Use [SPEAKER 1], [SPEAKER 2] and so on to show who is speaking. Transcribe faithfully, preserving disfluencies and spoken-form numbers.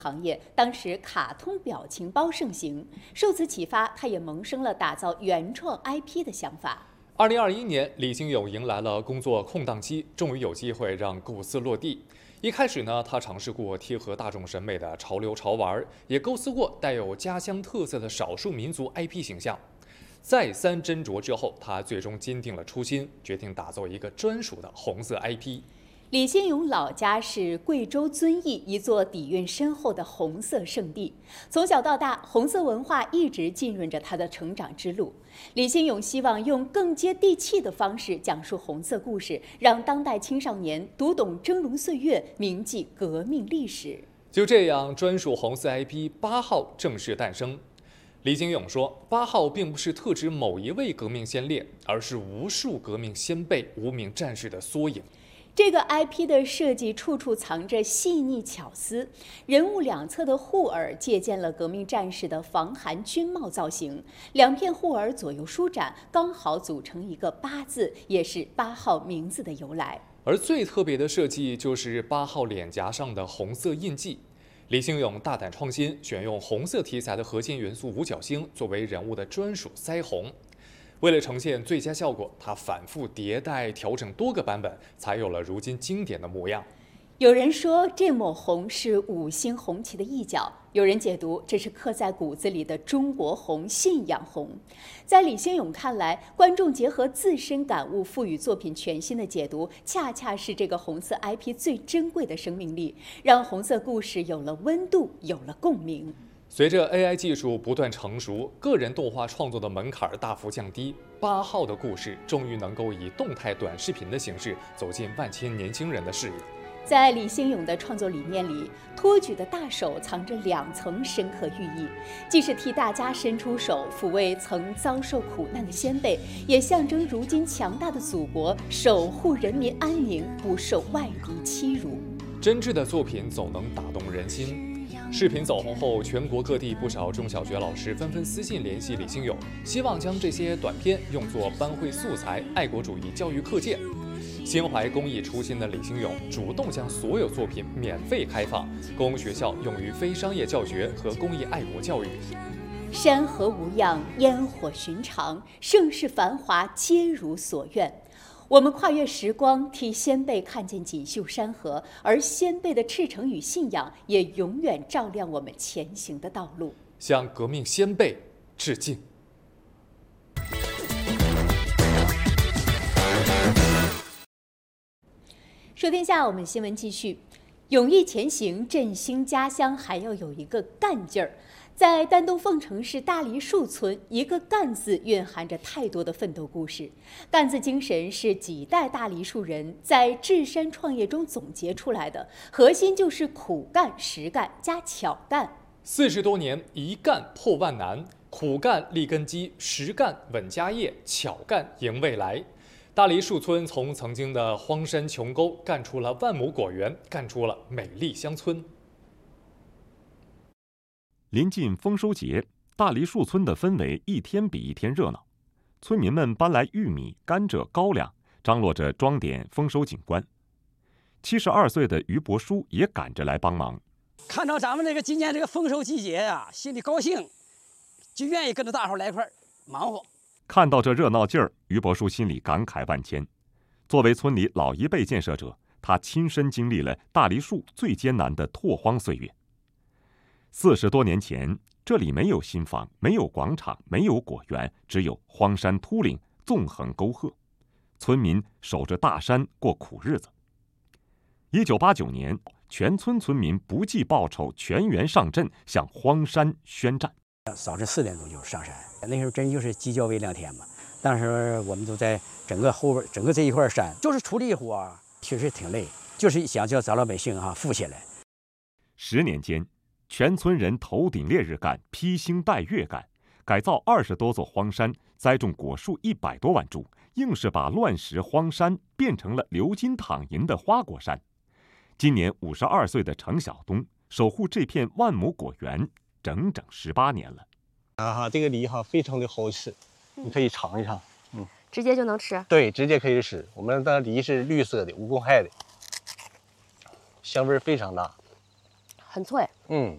[SPEAKER 1] 行业，当时卡通表情包盛行，受此启发，他也萌生了打造原创 I P 的想法。
[SPEAKER 2] 二零二一年，李星勇迎来了工作空档期，终于有机会让构思落地。一开始呢，他尝试过贴合大众审美的潮流潮玩，也构思过带有家乡特色的少数民族 I P 形象。再三斟酌之后，他最终坚定了初心，决定打造一个专属的红色 I P。
[SPEAKER 1] 李星勇老家是贵州遵义，一座底蕴深厚的红色圣地。从小到大，红色文化一直浸润着他的成长之路。李星勇希望用更接地气的方式讲述红色故事，让当代青少年读懂峥嵘岁月，铭记革命历史。
[SPEAKER 2] 就这样，专属红色 I P 八号正式诞生。李星勇说，八号并不是特指某一位革命先烈，而是无数革命先辈、无名战士的缩影。
[SPEAKER 1] 这个 I P 的设计处处藏着细腻巧思，人物两侧的护耳借鉴了革命战士的防寒军帽造型，两片护耳左右舒展，刚好组成一个八字，也是八号名字的由来。
[SPEAKER 2] 而最特别的设计就是八号脸颊上的红色印记。李星勇大胆创新，选用红色题材的核心元素五角星作为人物的专属腮红。为了呈现最佳效果，他反复迭代调整多个版本，才有了如今经典的模样。
[SPEAKER 1] 有人说这抹红是五星红旗的一角，有人解读这是刻在骨子里的中国红、信仰红。在李星勇看来，观众结合自身感悟，赋予作品全新的解读，恰恰是这个红色 I P 最珍贵的生命力，让红色故事有了温度，有了共鸣。
[SPEAKER 2] 随着 A I 技术不断成熟，个人动画创作的门槛大幅降低，八号的故事终于能够以动态短视频的形式走进万千年轻人的视野。
[SPEAKER 1] 在李星勇的创作理念里，托举的大手藏着两层深刻寓意，既是替大家伸出手抚慰曾遭受苦难的先辈，也象征如今强大的祖国守护人民安宁，不受外敌欺辱。
[SPEAKER 2] 真挚的作品总能打动人心。视频走红后，全国各地不少中小学老师纷纷私信联系李星勇，希望将这些短片用作班会素材、爱国主义教育课件。心怀公益初心的李星勇主动将所有作品免费开放，供学校用于非商业教学和公益爱国教育。
[SPEAKER 1] 山河无恙，烟火寻常，盛世繁华，皆如所愿。我们跨越时光，替先辈看见锦绣山河，而先辈的赤诚与信仰也永远照亮我们前行的道路。
[SPEAKER 2] 向革命先辈致敬。
[SPEAKER 1] 说天下，我们新闻继续。勇毅前行，振兴家乡，还要有一个干劲儿。在丹东凤城市大梨树村，一个“干”字蕴含着太多的奋斗故事。干字精神是几代大梨树人在治山创业中总结出来的，核心就是苦干、实干加巧干。
[SPEAKER 2] 四十多年，一干破万难，苦干立根基，实干稳家业，巧干赢未来。大梨树村从曾经的荒山穷沟干出了万亩果园，干出了美丽乡村。
[SPEAKER 3] 临近丰收节，大梨树村的氛围一天比一天热闹。村民们搬来玉米、甘蔗、高粱，张罗着装点丰收景观。七十二岁的于伯叔也赶着来帮忙。
[SPEAKER 4] 看到咱们这个今年这个丰收季节呀、啊，心里高兴，就愿意跟着大伙来一块忙活。
[SPEAKER 3] 看到这热闹劲儿，于伯叔心里感慨万千。作为村里老一辈建设者，他亲身经历了大梨树最艰难的拓荒岁月。四十多年前，这里没有新房，没有广场，没有果园，只有荒山秃岭、纵横沟壑。村民守着大山过苦日子。一九八九年，全村村民不计报酬，全员上阵，向荒山宣战。
[SPEAKER 4] 早晨四点钟就上山，那时候真就是鸡叫微凉天嘛。当时我们都在整个后边，整个这一块山，就是出力活啊，其实挺累，就是想叫咱老百姓啊富起来。
[SPEAKER 3] 十年间，全村人头顶烈日干，披星戴月干，改造二十多座荒山，栽种果树一百多万株，硬是把乱石荒山变成了流金淌银的花果山。今年五十二岁的程晓东守护这片万亩果园整整十八年了。
[SPEAKER 5] 啊，这个梨哈非常的好吃，你可以尝一尝。嗯，
[SPEAKER 6] 直接就能吃？
[SPEAKER 5] 对，直接可以吃。我们的梨是绿色的，无公害的，香味非常大，
[SPEAKER 6] 很脆。
[SPEAKER 5] 嗯。